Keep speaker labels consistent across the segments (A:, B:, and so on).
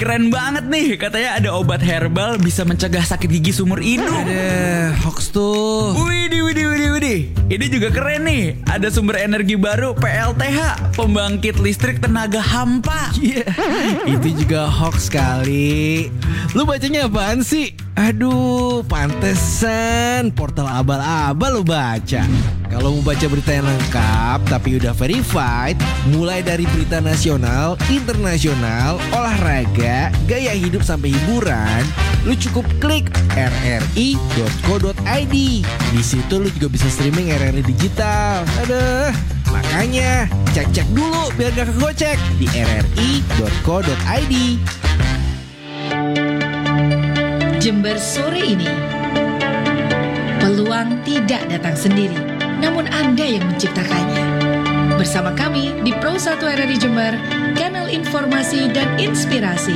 A: keren banget nih. Katanya ada obat herbal bisa mencegah sakit gigi seumur hidup.
B: Ada hoax tuh.
A: Widih. Ini juga keren nih. Ada sumber energi baru PLTH, pembangkit listrik tenaga hampa.
B: Itu juga hoax kali. Lu bacanya apaan sih? Aduh, pantesan portal abal-abal lu baca. Kalau mau baca berita yang lengkap tapi udah verified, mulai dari berita nasional, internasional, olahraga, gaya hidup sampai hiburan, lu cukup klik rri.co.id. Di situ lu juga bisa streaming RRI digital. Aduh, makanya cek dulu biar gak kegocek di rri.co.id.
C: Jember sore ini, peluang tidak datang sendiri, namun Anda yang menciptakannya. Bersama kami di Pro 1 RRI Jember, kanal informasi dan inspirasi.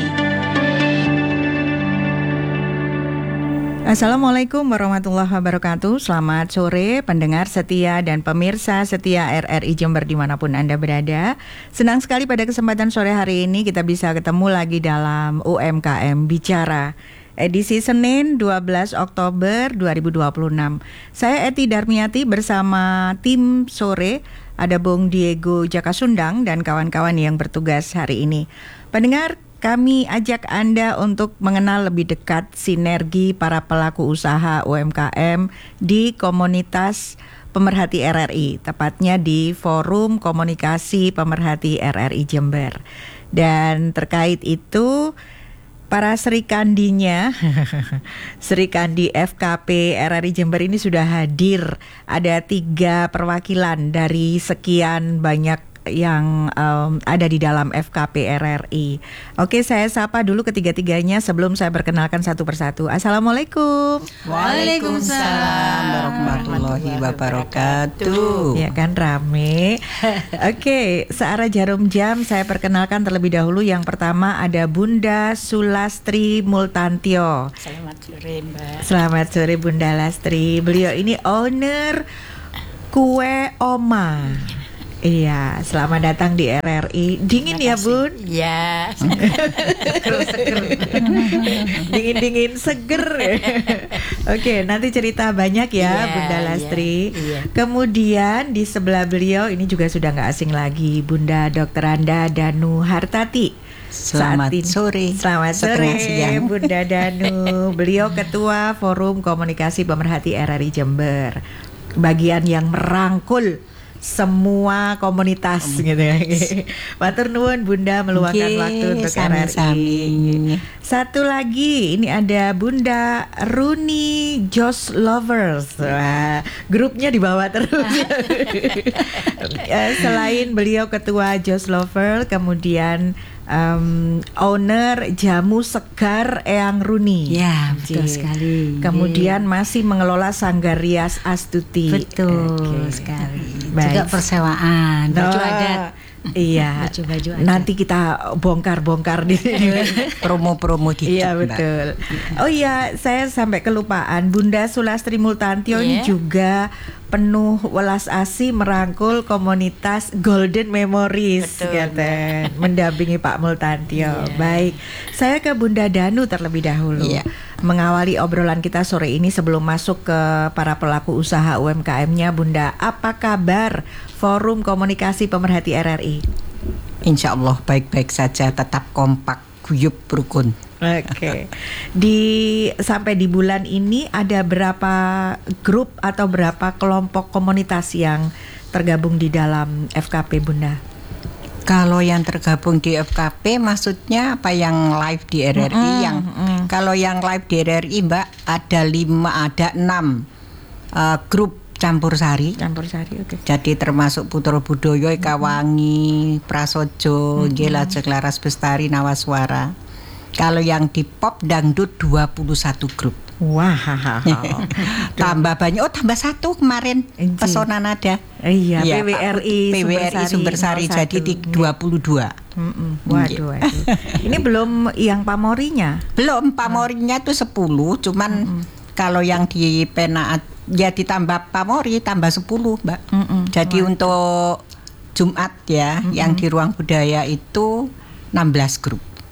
D: Assalamualaikum warahmatullahi wabarakatuh. Selamat sore pendengar setia dan pemirsa setia RRI Jember dimanapun Anda berada. Senang sekali pada kesempatan sore hari ini kita bisa ketemu lagi dalam UMKM Bicara, edisi Senin 12 Oktober 2026. Saya Eti Darmiati bersama tim sore, ada Bung Diego Jakasundang dan kawan-kawan yang bertugas hari ini. Pendengar, kami ajak Anda untuk mengenal lebih dekat sinergi para pelaku usaha UMKM di komunitas pemerhati RRI, tepatnya di Forum Komunikasi Pemerhati RRI Jember. Dan terkait itu, para Serikandinya, Serikandi FKP RRI Jember ini sudah hadir. Ada 3 perwakilan dari sekian banyak yang ada di dalam FKP RRI. Oke, saya sapa dulu ketiga-tiganya sebelum saya perkenalkan satu persatu. Assalamualaikum.
E: Waalaikumsalam warahmatullahi wabarakatuh.
D: Ya kan, rame. Oke, searah jarum jam saya perkenalkan terlebih dahulu. Yang pertama ada Bunda Sulastri Multantio.
E: Selamat sore, Mbak.
D: Selamat sore Bunda Lastri. Beliau ini owner Kue Oma. Iya, selamat datang di RRI. Dingin ya, Bun?
E: Ya.
D: Dingin seger. Oke, nanti cerita banyak ya, Bunda Lastri.
E: Iya.
D: Kemudian di sebelah beliau ini juga sudah nggak asing lagi, Bunda Dr. Anda Danu Hartati.
E: Selamat sore.
D: Selamat sore, Bunda Danu. Beliau Ketua Forum Komunikasi Pemerhati RRI Jember. Bagian yang merangkul semua komunitas gitu ya. Matur nuwun Bunda meluangkan waktu untuk RRI. Satu lagi, ini ada Bunda Runi Joss Lovers. Wah, grupnya dibawa terus. Selain beliau ketua Joss Lover, kemudian owner jamu segar Eyang Runi.
E: Ya, betul sekali.
D: Kemudian masih mengelola Sanggar Rias Astuti.
E: Betul sekali.
D: Baik.
E: Juga persewaan, baju adat.
D: Iya.
E: Baju adat.
D: Nanti kita bongkar di sini.
E: Promo-promo gitu.
D: Iya, betul. Oh iya, saya sampai kelupaan. Bunda Sulastri Multantio ini juga penuh welas asih merangkul komunitas Golden Memories, kata, mendampingi Pak Multantio. Baik, saya ke Bunda Danu terlebih dahulu. Mengawali obrolan kita sore ini sebelum masuk ke para pelaku usaha UMKM-nya, Bunda, apa kabar Forum Komunikasi Pemerhati RRI?
E: Insya Allah baik-baik saja, tetap kompak, guyup, rukun.
D: Oke. Sampai di bulan ini ada berapa grup atau berapa kelompok komunitas yang tergabung di dalam FKP, Bunda?
E: Kalau yang tergabung di FKP maksudnya apa, yang live di RRI? Kalau yang live di RRI, Mbak, ada 6 grup campur sari.
D: Oke.
E: Jadi termasuk Putra Budoyo, Kawangi, Prasojo, Lajeng Laras Bestari, Nawaswara. Kalau yang di pop dangdut 21 grup.
D: Wah.
E: Tambah banyak. Oh, tambah 1 kemarin. Pesona Nada.
D: Iya,
E: ya,
D: PWRI
E: Sumbersari jadi 22.
D: Waduh. Ini belum yang pamorinya.
E: Belum, pamorinya tuh 10, cuman kalau yang di Penaat ya ditambah pamori tambah 10, Mbak. Jadi untuk Jumat ya, yang di Ruang Budaya itu 16 grup.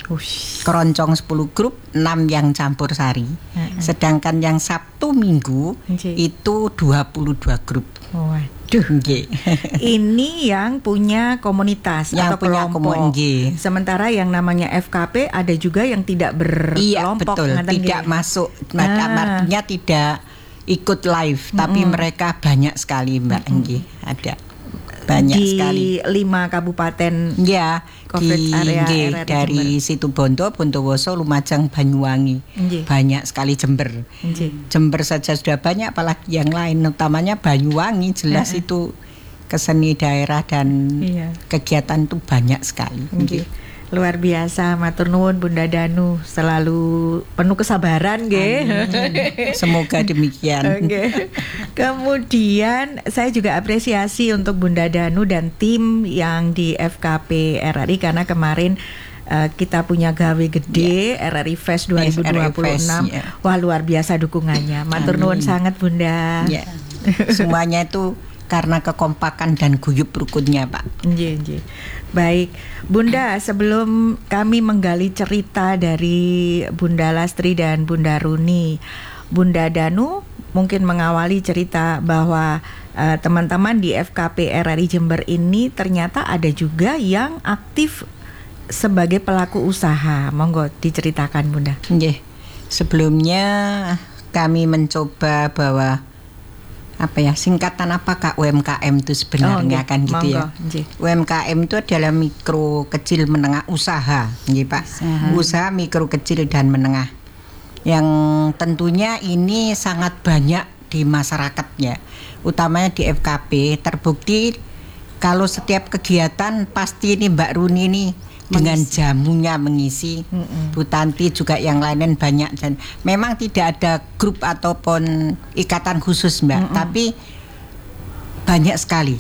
E: Keroncong 10 grup, 6 yang campur sari. Sedangkan yang Sabtu Minggu itu 22 grup.
D: Waduh.
E: Nggih.
D: Ini yang punya komunitas
E: Yang
D: atau
E: punya
D: kelompok.
E: nggih.
D: Sementara yang namanya FKP ada juga yang tidak
E: Iya
D: berkelompok.
E: betul,
D: ngaten
E: tidak
D: nggih.
E: masuk. Artinya tidak ikut live, tapi mereka banyak sekali Mbak. Nggih, ada banyak
D: di
E: sekali.
D: 5 kabupaten.
E: Ya,
D: Coverage area
E: nggih,
D: RRI
E: dari Situbondo, Bondowoso, Lumajang, Banyuwangi.
D: Nggih.
E: Banyak sekali Jember.
D: Nggih.
E: Jember saja sudah banyak, apalagi yang lain, utamanya Banyuwangi. Jelas itu keseni daerah dan
D: Iya.
E: kegiatan itu banyak sekali.
D: Nggih. Luar biasa, matur nuwun Bunda Danu, selalu penuh kesabaran nggih.
E: Semoga demikian.
D: Oke. Kemudian saya juga apresiasi untuk Bunda Danu dan tim yang di FKP RRI karena kemarin kita punya gawe gede RRI Fest 2026.
E: Fest, ya.
D: Wah, luar biasa dukungannya. Matur nuwun sangat Bunda.
E: Ya. Semuanya itu karena kekompakan dan guyup rukunnya, Pak.
D: Nggih. Baik, Bunda, sebelum kami menggali cerita dari Bunda Lastri dan Bunda Runi, Bunda Danu mungkin mengawali cerita bahwa teman-teman di FKP RRI Jember ini ternyata ada juga yang aktif sebagai pelaku usaha. Monggo diceritakan, Bunda.
E: Nggih. Sebelumnya kami mencoba bahwa singkatan apa Kak UMKM itu sebenarnya kan gitu ya. UMKM itu adalah mikro kecil menengah usaha, nggih Pak. Usaha mikro kecil dan menengah. Yang tentunya ini sangat banyak di masyarakatnya, utamanya di FKP. Terbukti kalau setiap kegiatan pasti ini Mbak Runi ini dengan jamunya mengisi. Bu Tanti juga yang lain banyak, dan memang tidak ada grup ataupun ikatan khusus Mbak, tapi banyak sekali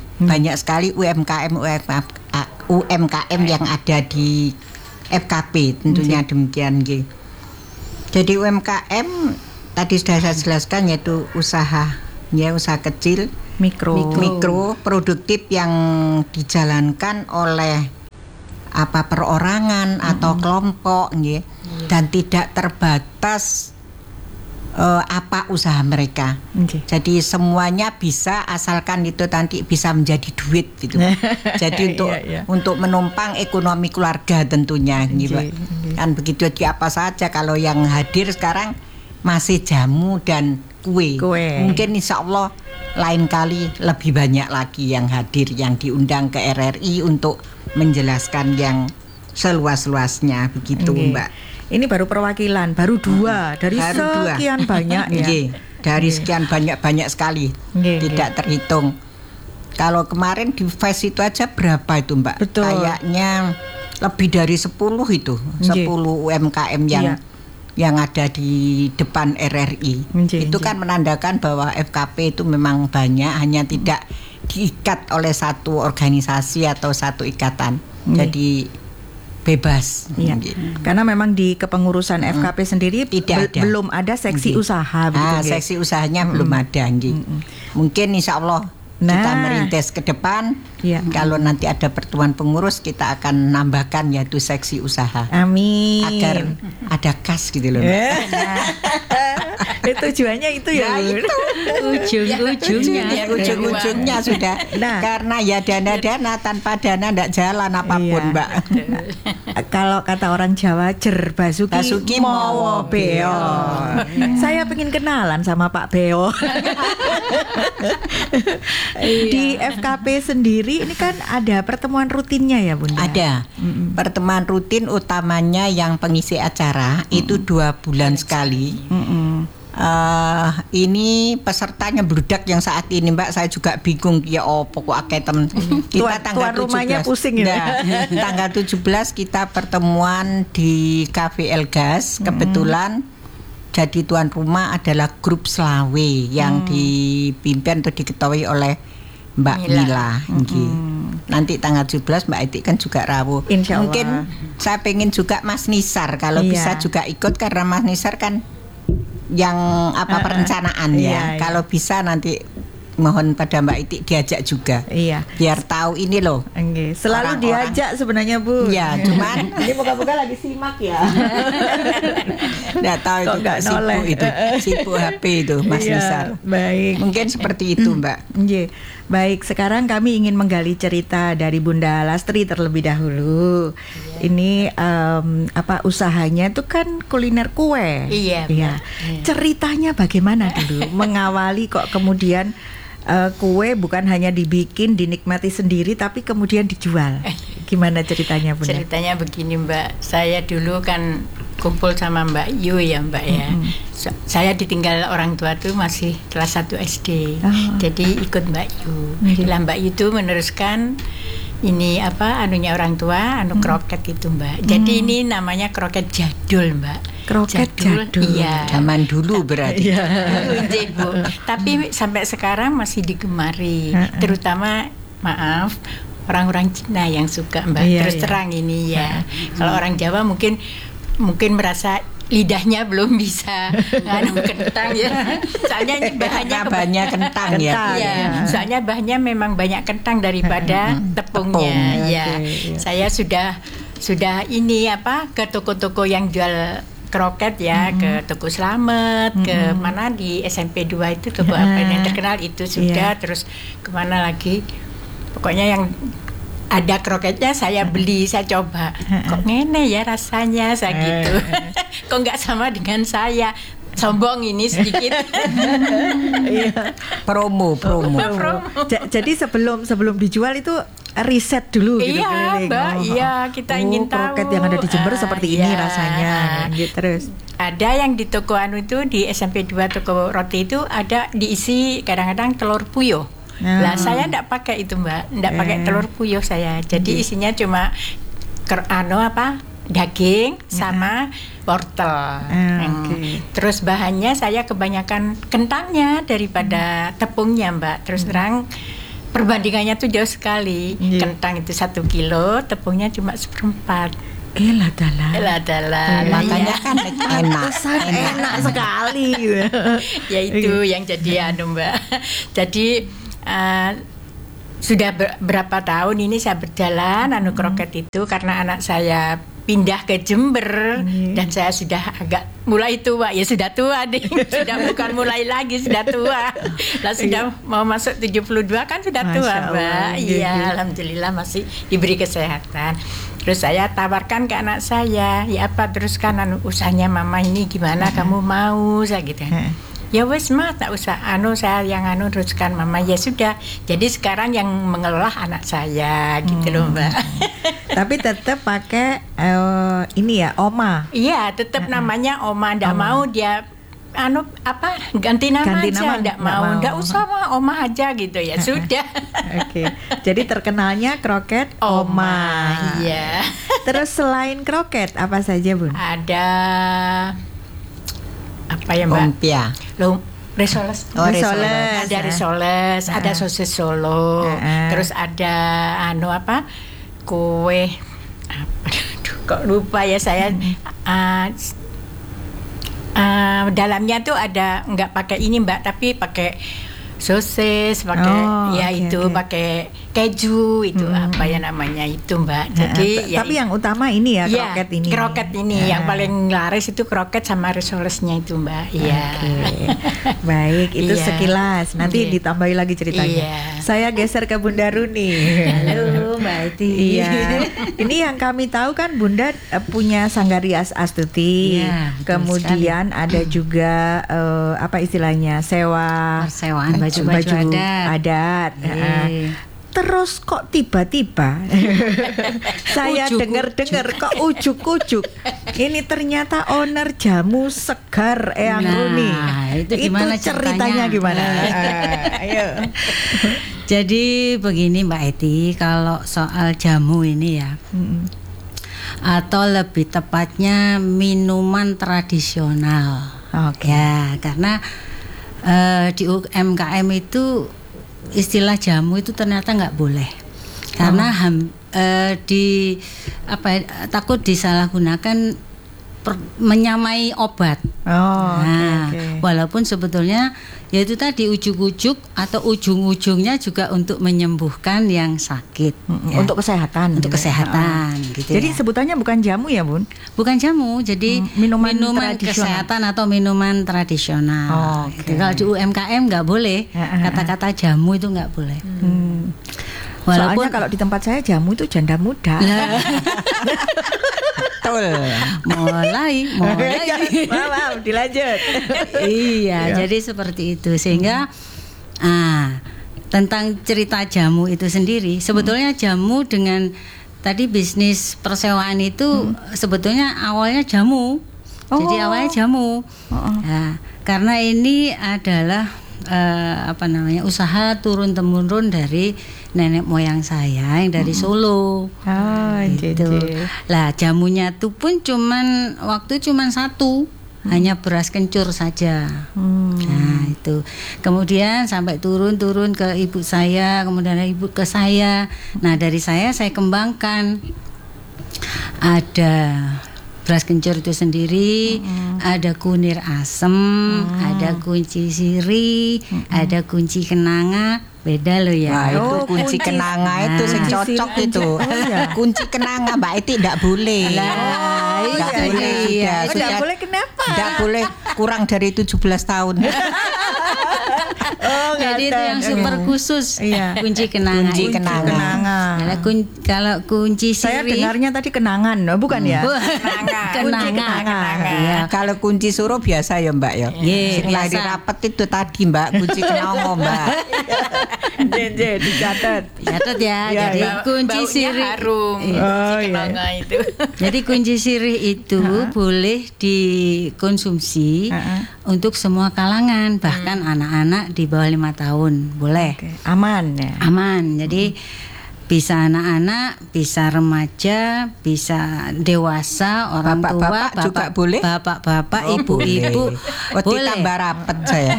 E: UMKM yang ada di FKP tentunya demikian nggih. Jadi UMKM tadi sudah saya jelaskan yaitu usaha kecil mikro produktif yang dijalankan oleh perorangan atau kelompok nggih, dan tidak terbatas apa usaha mereka. Jadi semuanya bisa, asalkan itu nanti bisa menjadi duit gitu. Jadi untuk menumpang ekonomi keluarga tentunya gitu. Kan begitu aja apa saja. Kalau yang hadir sekarang masih jamu dan kue. Mungkin insya Allah lain kali lebih banyak lagi yang hadir, yang diundang ke RRI untuk menjelaskan yang seluas-luasnya begitu Mbak.
D: Ini baru perwakilan, baru 2 dari sekian banyak ya.
E: Dari sekian banyak sekali, tidak terhitung. Kalau kemarin di Fest itu aja berapa itu Mbak?
D: Betul.
E: Kayaknya lebih dari 10 itu, 10 UMKM yang ada di depan RRI. Itu kan menandakan bahwa FKP itu memang banyak, hanya tidak diikat oleh satu organisasi atau satu ikatan. Jadi bebas.
D: Karena memang di kepengurusan FKP sendiri belum ada seksi usaha begitu.
E: Seksi usahanya belum ada Mungkin insya Allah kita merintis ke depan. Kalau nanti ada pertemuan pengurus, kita akan nambahkan yaitu seksi usaha.
D: Amin.
E: Agar ada kas gitu loh.
D: Tujuannya itu ya. Itu
E: ujung-ujungnya sudah. Karena ya dana-dana, tanpa dana tidak jalan apapun Mbak.
D: Kalau kata orang Jawa, jer basuki mawa beo. Saya pengen kenalan sama Pak Beo. Di FKP sendiri ini kan ada pertemuan rutinnya ya Bunda?
E: Ada. Pertemuan rutin utamanya yang pengisi acara itu 2 bulan sekali. Ini pesertanya bludak yang saat ini Mbak, saya juga bingung ya pokok akeh temen. Kita tanggal 17
D: rumahnya pusing ya.
E: Tanggal 17 kita pertemuan di Cafe Elgas. Kebetulan jadi tuan rumah adalah grup Selawe yang dipimpin atau diketahui oleh Mbak Mila. Nanti tanggal 17 Mbak Eti kan juga rawuh. Mungkin saya pengen juga Mas Nisar kalau bisa juga ikut, karena Mas Nisar kan yang perencanaan Kalau bisa nanti mohon pada Mbak Iti diajak juga.
D: Iya.
E: Biar tahu ini loh.
D: Oke, selalu
E: Orang-orang.
D: diajak sebenarnya Bu.
E: Ya, cuman
D: Ini moga-moga lagi simak ya.
E: nggak tahu
D: Kok
E: itu
D: nggak
E: nggak
D: noleh.
E: sibuk HP itu Mas
D: Iya,
E: Rizal.
D: baik.
E: Mungkin seperti itu Mbak.
D: Nggih. Baik, sekarang kami ingin menggali cerita dari Bunda Lastri terlebih dahulu. Ini usahanya itu kan kuliner kue.
F: Iya,
D: Iya. Ceritanya bagaimana dulu mengawali kok kemudian kue bukan hanya dibikin, dinikmati sendiri tapi kemudian dijual. Gimana ceritanya, Bunda?
F: Ceritanya begini Mbak, saya dulu kan kumpul sama Mbak Yu ya Mbak ya. Saya ditinggal orang tua tuh masih kelas 1 SD. Jadi ikut Mbak Yu. Lah Mbak Yu tuh meneruskan ini anunya orang tua, kroket itu Mbak. Jadi ini namanya kroket jadul Mbak.
D: Kroket jadul.
F: Iya.
E: Zaman dulu berarti.
F: Iya, Bu. Tapi sampai sekarang masih digemari, terutama maaf orang-orang Cina yang suka Mbak.
D: Iya,
F: Terus
D: iya.
F: terang ini ya. Kalau orang Jawa mungkin merasa lidahnya belum bisa nganu kentang ya. Soalnya ini bahannya
E: Banyak kentang ya.
D: Kentang.
F: Iya,
D: Ya.
F: soalnya bahannya memang banyak kentang daripada tepungnya.
D: Tepung,
F: Ya,
D: oke, iya.
F: saya sudah ini ke toko-toko yang jual kroket ya, ke toko Slamet, ke mana di SMP 2 itu toko apa yang terkenal itu sudah, terus kemana lagi? Pokoknya yang ada kroketnya saya beli, saya coba. Kok ngene ya rasanya, saya gitu. Kok nggak sama dengan saya? Sombong ini sedikit.
E: Promo.
D: Jadi sebelum dijual itu riset dulu gitu.
F: Iya,
D: keliling.
F: Mbak. Iya, kita ingin tahu.
D: Kroket yang ada di Jember seperti ini
F: Iya.
D: rasanya. Gitu, terus.
F: Ada yang di toko itu di SMP 2 toko roti itu ada diisi kadang-kadang telur puyuh. Lah saya enggak pakai itu Mbak, enggak pakai telur puyuh saya. Jadi isinya cuma daging sama wortel.
D: Oke.
F: Terus bahannya saya kebanyakan kentangnya daripada tepungnya Mbak. Terus terang perbandingannya tuh jauh sekali. Kentang itu 1 kilo, tepungnya cuma 1/4.
D: Elah dalah.
E: Makanya kan enak.
D: Enak sekali.
F: Ya itu yang jadi Mbak. Jadi sudah berapa tahun ini saya berjalan kroket itu karena anak saya pindah ke Jember dan saya sudah agak mulai tua, ya sudah tua deh. Sudah bukan mulai lagi, sudah tua. Lah sudah mau masuk 72 kan sudah tua,
D: Masya Allah,
F: Mbak.
D: iya.
F: Iya, alhamdulillah masih diberi kesehatan. Terus saya tawarkan ke anak saya, ya apa teruskan usahanya mama ini gimana kamu mau, saya gitu. Ya wes mah tak usah saya yang teruskan mama, ya sudah. Jadi sekarang yang mengelola anak saya gitu loh Mbak.
D: Tapi tetap pakai ini ya, Oma.
F: Iya, tetap namanya Oma, ndak mau dia ganti nama
D: Ganti
F: aja,
D: nama,
F: ndak
D: ndak
F: mau,
D: mau.
F: ndak usah mah Oma aja gitu ya sudah.
D: Oke. Jadi terkenalnya kroket Oma.
F: Iya.
D: Terus selain kroket apa saja, Bun?
F: Ada apa ya Mbak?
E: Lumpia.
F: Risoles.
E: Oh,
D: risoles.
F: Ada risoles, ada sosis Solo. Terus ada kue aduh, kok lupa ya saya. Dalamnya tuh ada nggak pakai ini Mbak, tapi pakai sosis, pakai pakai keju itu apa ya namanya itu Mbak. Jadi
D: tapi yang utama ini ya, kroket ini.
F: Kroket ini yang paling laris itu kroket sama risolesnya itu Mbak. Iya.
D: Baik, itu
F: Iya.
D: sekilas. Nanti
F: Iya.
D: ditambahi lagi ceritanya.
F: Iya.
D: Saya geser ke Bunda Runi.
F: Halo Mbak Iti.
D: Iya. Ini yang kami tahu kan Bunda punya Sanggarias Astuti.
G: Iya, betul
D: Kemudian ada juga istilahnya sewa
G: Persewaan baju-baju adat.
D: Terus kok tiba-tiba saya dengar-dengar kok ujuk-ujuk ini ternyata owner jamu segar Eyang
G: Nah,
D: Runi.
G: itu gimana
D: ceritanya
G: ceritanya?
D: gimana? Ayo.
G: Jadi begini Mbak Eti, kalau soal jamu ini ya, atau lebih tepatnya minuman tradisional.
D: Oke.
G: Ya, karena di UMKM itu istilah jamu itu ternyata nggak boleh, karena takut disalahgunakan menyamai obat.
D: Oh,
G: Nah,
D: oke.
G: walaupun sebetulnya yaitu tadi ujuk-ujuk atau ujung-ujungnya juga untuk menyembuhkan yang sakit. Ya.
D: Untuk kesehatan.
G: Untuk
D: gitu ya.
G: kesehatan gitu
D: Jadi
G: ya.
D: sebutannya bukan jamu ya, Bun?
G: Bukan jamu, jadi
D: Minuman
G: minuman
D: tradisional.
G: kesehatan atau minuman tradisional.
D: Oh, oke.
G: Gitu. Kalau di UMKM nggak boleh, kata-kata jamu itu nggak boleh.
D: Soalnya kalau di tempat saya jamu itu janda muda.
E: Betul.
G: mulai.
D: Maaf, dilanjut.
G: Iya, jadi seperti itu sehingga tentang cerita jamu itu sendiri, sebetulnya jamu dengan tadi bisnis persewaan itu sebetulnya awalnya jamu. Jadi awalnya jamu. Nah, karena ini adalah usaha turun temurun dari nenek moyang saya yang dari Solo. Gitu. Lah jamunya tuh pun waktu cuman satu, hanya beras kencur saja. Nah itu. Kemudian sampai turun ke ibu saya, kemudian ibu ke saya. Nah dari saya kembangkan. Ada beras kencur itu sendiri, ada kunir asem, ada kunci sirih, ada kunci kenanga, beda loh ya.
E: Nah, itu kunci kenanga itu sing cocok itu. Kunci kenanga Mbak Iti tidak boleh. Tidak boleh sudah.
D: Tidak boleh kenapa?
E: Tidak boleh kurang dari 17 tahun.
G: Jadi itu yang super khusus kunci kenanga.
E: Kunci kenanga.
G: Kalau kunci
D: Saya
G: sirih,
D: dengarnya tadi kenangan, bukan ya?
G: kenanga.
E: Ya, kalau kunci suruh biasa ya Mbak ya. Sing
G: biasa.
E: lari rapet itu tadi Mbak, kunci kenanga Mbak.
D: Dicatat.
G: Catat ya. Jadi kunci
F: Baunya
G: sirih
F: harum. Kunci kenanga itu.
G: Jadi kunci sirih itu boleh dikonsumsi untuk semua kalangan, bahkan anak-anak di bawah 5 tahun boleh.
D: Oke, aman ya.
G: Aman. Jadi bisa anak-anak, bisa remaja, bisa dewasa, orang
E: Bapak-bapak
G: tua,
E: juga boleh?
G: bapak-bapak,
E: Oh,
G: ibu-ibu,
E: boleh.
G: boleh.
E: Tambah rapet saya.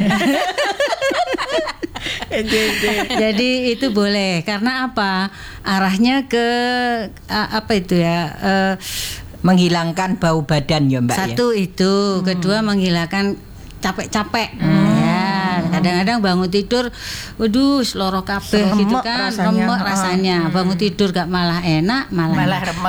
G: Jadi itu boleh. Karena apa? Arahnya ke
E: Menghilangkan bau badan ya Mbak ya.
G: satu itu, kedua menghilangkan capek-capek. Ya, kadang-kadang bangun tidur, waduh, loro kabeh gitu kan,
D: rasanya.
G: remek rasanya. Bangun tidur gak malah enak, malah
F: Malah remek.